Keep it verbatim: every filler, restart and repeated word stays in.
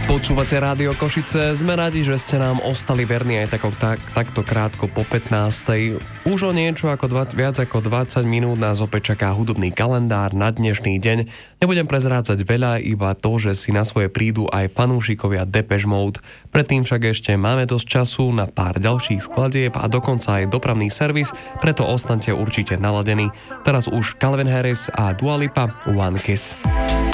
Počúvate Rádio Košice, sme radi, že ste nám ostali verní aj tako, tak, takto krátko po pätnástej. Už o niečo ako dva, viac ako dvadsať minút nás opäť čaká hudobný kalendár na dnešný deň. Nebudem prezrádzať veľa, iba to, že si na svoje prídu aj fanúšikovia Depeche Mode. Predtým však ešte máme dosť času na pár ďalších skladieb a dokonca aj dopravný servis, preto ostaňte určite naladení. Teraz už Calvin Harris a Dua Lipa, One Kiss.